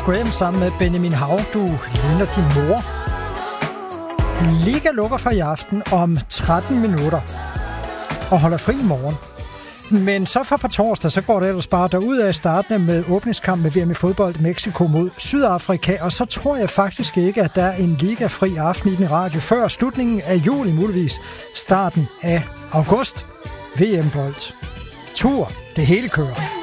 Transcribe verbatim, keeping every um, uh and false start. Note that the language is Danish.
sgu hjem sammen med Benjamin Hav. Du ligner din mor. Liga lukker for i aften om tretten minutter og holder fri i morgen. Men så for på torsdag, så går det ellers bare derudad startende med åbningskamp med V M i fodbold Mexico mod Sydafrika. Og så tror jeg faktisk ikke, at der er en ligafri aften i den radio før slutningen af juli, muligvis starten af august. V M-bold. Tur. Det hele kører.